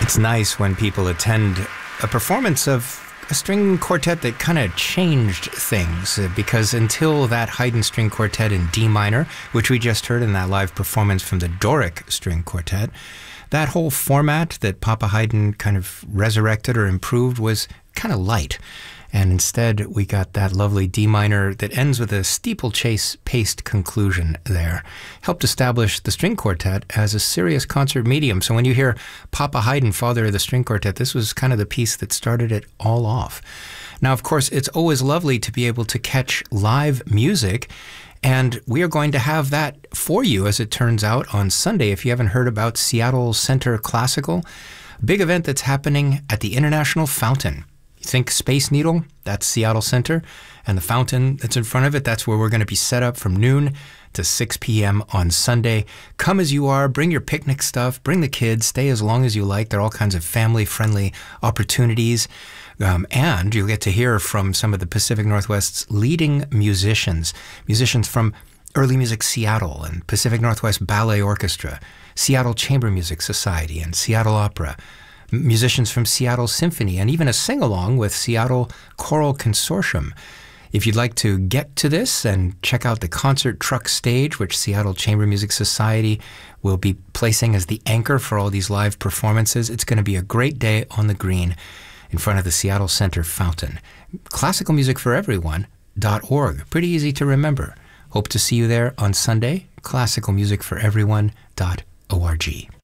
It's nice when people attend a performance of a string quartet that kind of changed things, because until that Haydn String Quartet in D minor, which we just heard in that live performance from the Doric String Quartet, that whole format that Papa Haydn kind of resurrected or improved was kind of light. And instead, we got that lovely D minor that ends with a steeplechase-paced conclusion there. Helped establish the string quartet as a serious concert medium. So when you hear Papa Haydn, father of the string quartet, this was kind of the piece that started it all off. Now, of course, it's always lovely to be able to catch live music, and we are going to have that for you, as it turns out, on Sunday. If you haven't heard about Seattle Center Classical, a big event that's happening at the International Fountain. Think Space Needle, that's Seattle Center, and the fountain that's in front of it, that's where we're going to be set up from noon to 6 p.m. on Sunday. Come as you are, bring your picnic stuff, bring the kids, stay as long as you like. There are all kinds of family-friendly opportunities, and you'll get to hear from some of the Pacific Northwest's leading musicians from Early Music Seattle and Pacific Northwest Ballet Orchestra, Seattle Chamber Music Society, and Seattle Opera, musicians from Seattle Symphony, and even a sing-along with Seattle Choral Consortium. If you'd like to get to this and check out the concert truck stage, which Seattle Chamber Music Society will be placing as the anchor for all these live performances, it's going to be a great day on the green in front of the Seattle Center Fountain. ClassicalMusicForEveryone.org. Pretty easy to remember. Hope to see you there on Sunday. ClassicalMusicForEveryone.org.